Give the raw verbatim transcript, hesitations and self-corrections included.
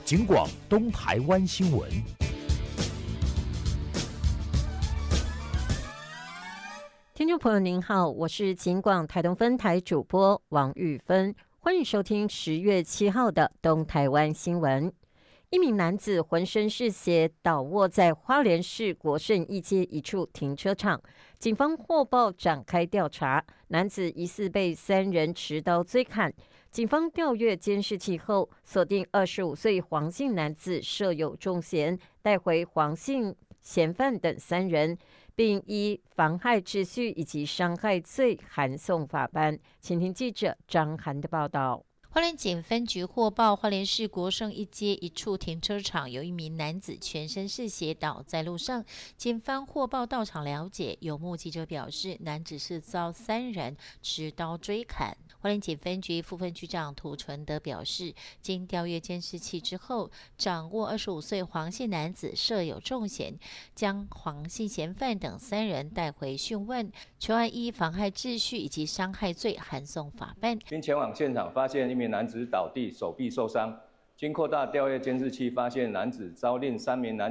警广东台湾新闻。 听众朋友您好，我是警广台东分台主播王玉芬，欢迎收听十月七号的东台湾新闻。一名男子浑身是血，倒卧在花莲市国盛一街一处停车场，警方获报展开调查，男子疑似被三人持刀追砍。警方调阅监视器后，锁定二十五岁黄姓男子设有重嫌，带回黄姓嫌犯等三人，并依妨害秩序以及伤害罪函送法办。请听记者张涵的报道。 花莲警分局获报，花莲市国盛一街一处停车场有一名男子全身是血倒在路上。警方获报到场了解，有目击者表示，男子是遭三人持刀追砍。花莲警分局副分局长涂纯德表示，经调阅监视器之后，掌握二十五岁黄姓男子设有重嫌，将黄姓嫌犯等三人带回讯问，求案依妨害秩序以及伤害罪函送法办， 并前往现场发现一名男子倒地，手臂受伤。经扩大调阅监视器，发现男子遭令三名男